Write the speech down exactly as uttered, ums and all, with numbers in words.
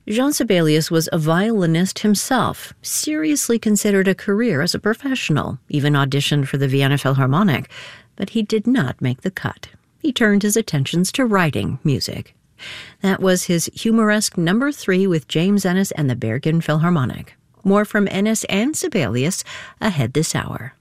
Jean Sibelius was a violinist himself, seriously considered a career as a professional, even auditioned for the Vienna Philharmonic, but he did not make the cut. He turned his attentions to writing music. That was his humoresque number three with James Ennis and the Bergen Philharmonic. More from Ennis and Sibelius ahead this hour.